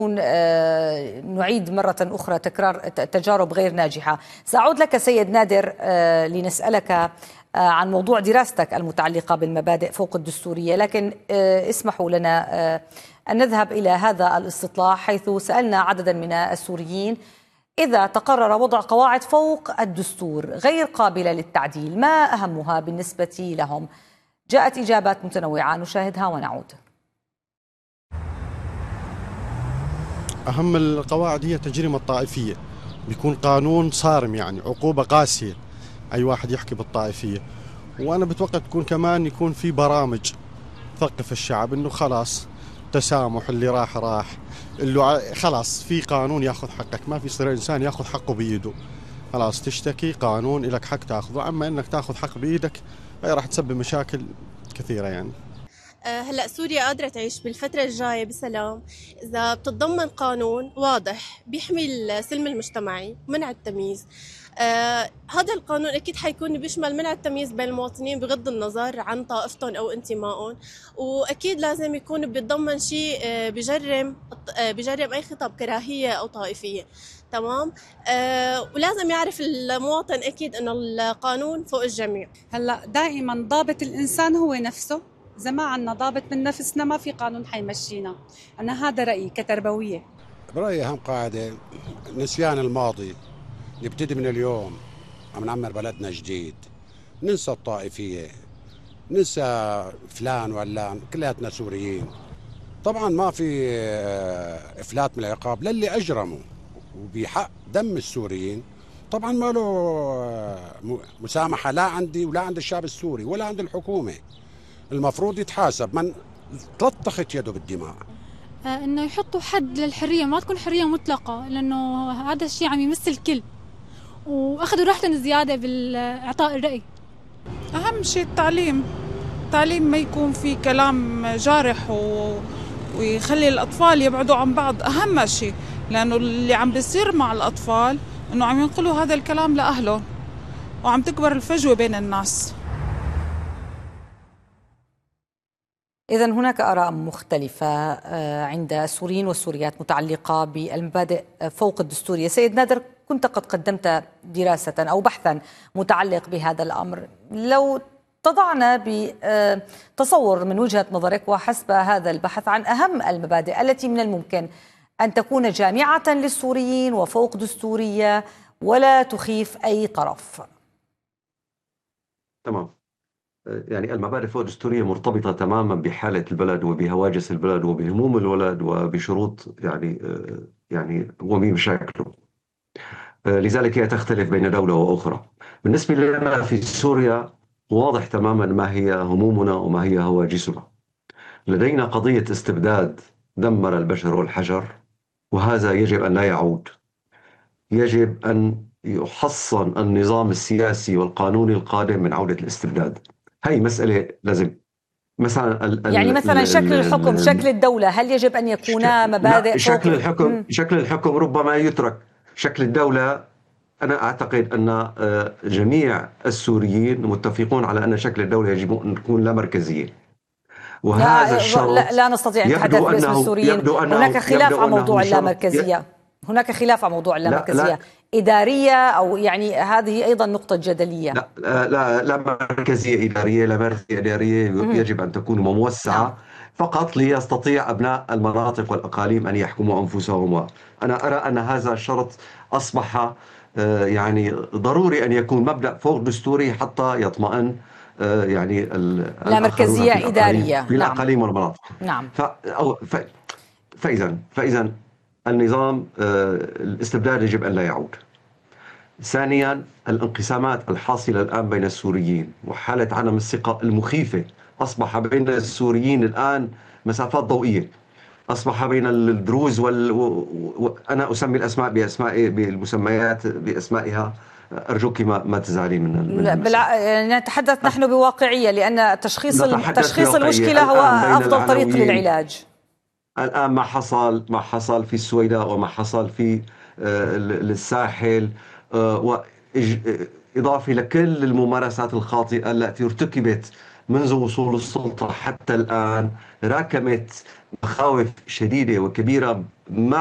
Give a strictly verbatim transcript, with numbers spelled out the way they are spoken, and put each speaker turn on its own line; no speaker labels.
آه، نعيد مرة أخرى تكرار تجارب غير ناجحة. سأعود لك سيد نادر آه، لنسألك آه، عن موضوع دراستك المتعلقة بالمبادئ فوق الدستورية، لكن آه، اسمحوا لنا آه، أن نذهب إلى هذا الاستطلاع، حيث سألنا عددا من السوريين: إذا تقرر وضع قواعد فوق الدستور غير قابلة للتعديل، ما أهمها بالنسبة لهم؟ جاءت إجابات متنوعة، نشاهدها ونعود.
أهم القواعد هي التجريمة الطائفية، بيكون قانون صارم، يعني عقوبة قاسية أي واحد يحكي بالطائفية. وأنا بتوقع تكون كمان يكون في برامج ثقف الشعب إنه خلاص تسامح، اللي راح راح، اللي خلاص في قانون ياخذ حقك، ما في يصير إنسان ياخذ حقه بإيده. خلاص تشتكي قانون لك حق تاخذه، أما إنك تاخذ حق بإيدك هي راح تسبب مشاكل كثيرة. يعني
هلأ سوريا قادرة تعيش بالفترة الجاية بسلام إذا بتتضمن قانون واضح بيحمي السلم المجتمعي ومنع التمييز. آه هذا القانون أكيد حيكون بيشمل منع التمييز بين المواطنين بغض النظر عن طائفتهم أو انتمائهم، وأكيد لازم يكون بيتضمن شيء آه بجرم آه بجرم أي خطاب كراهية أو طائفية. تمام. آه ولازم يعرف المواطن أكيد إنه القانون فوق الجميع.
هلأ دائما ضابط الإنسان هو نفسه، إذا ما عنا ضابط من نفسنا ما في قانون حيمشينا. أنا هذا رأيي كتربوية.
برأيي أهم قاعدة نسيان الماضي، نبتدي من اليوم عم نعمر بلدنا جديد، ننسى الطائفية، ننسى فلان ولا كلياتنا سوريين. طبعا ما في إفلات من العقاب للي أجرموا وبحق دم السوريين. طبعا ما له مسامحة لا عندي ولا عند الشعب السوري ولا عند الحكومة. المفروض يتحاسب من تلطخت يده بالدماء.
آه انه يحطوا حد للحريه، ما تكون حريه مطلقه، لانه هذا الشيء عم يمس الكل، واخذوا راحتهم زياده بالاعطاء الراي.
اهم شيء التعليم، التعليم ما يكون في كلام جارح و... ويخلي الاطفال يبعدوا عن بعض، اهم شيء، لانه اللي عم بيصير مع الاطفال انه عم ينقلوا هذا الكلام لاهلهم وعم تكبر الفجوه بين الناس.
إذا هناك آراء مختلفة عند السوريين والسوريات متعلقة بالمبادئ فوق الدستورية. سيد نادر، كنت قد قدمت دراسة أو بحثا متعلق بهذا الأمر، لو تضعنا بتصور من وجهة نظرك وحسب هذا البحث عن أهم المبادئ التي من الممكن أن تكون جامعة للسوريين وفوق دستورية ولا تخيف أي طرف.
تمام. يعني المبادئ فوق الدستورية مرتبطة تماما بحالة البلد وبهواجس البلد وبهموم البلد وبشروط يعني يعني وبمشاكله. لذلك هي تختلف بين دولة وأخرى. بالنسبة لنا في سوريا واضح تماما ما هي همومنا وما هي هواجسنا. لدينا قضية استبداد دمر البشر والحجر، وهذا يجب أن لا يعود. يجب أن يحصن النظام السياسي والقانوني القادم من عودة الاستبداد. هاي مسألة لازم مثلا ال
يعني مثلا شكل الحكم، شكل الدولة، هل يجب أن يكون مبادئ فوق؟
شكل الحكم م. شكل الحكم ربما يترك. شكل الدولة أنا أعتقد أن جميع السوريين متفقون على أن شكل الدولة يجب أن تكون لا مركزية، وهذا
لا
الشرط
لا, لا نستطيع أن نتحدث باسم السوريين. هناك خلاف عن موضوع اللامركزية. هناك خلاف عن موضوع اللامركزية. لا لا إدارية أو يعني هذه أيضا نقطة جدلية.
لا لا لا مركزية إدارية، لا مركزية إدارية يجب أن تكون موسعة نعم. فقط ليستطيع أبناء المناطق والأقاليم أن يحكموا أنفسهم. أنا أرى أن هذا الشرط أصبح يعني ضروري أن يكون مبدأ فوق دستوري حتى يطمئن يعني
لا مركزية إدارية
في الأقاليم نعم. والمناطق
نعم.
فإذا فإذا النظام الاستبداد يجب أن لا يعود. ثانيا الانقسامات الحاصلة الآن بين السوريين وحالة عدم الثقة المخيفة. أصبح بين السوريين الآن مسافات ضوئية. أصبح بين الدروز وال و... أنا أسمي الأسماء بأسماء بالمسميات بأسمائها، أرجوك ما ما تزعلي من, من
بالع... نتحدث نحن بواقعية، لأن تشخيص تشخيص المشكلة هو أفضل طريق للعلاج.
الآن ما حصل ما حصل في السويداء وما حصل في الساحل، وإضافة لكل الممارسات الخاطئة التي ارتكبت منذ وصول السلطة حتى الآن، راكمت مخاوف شديدة وكبيرة ما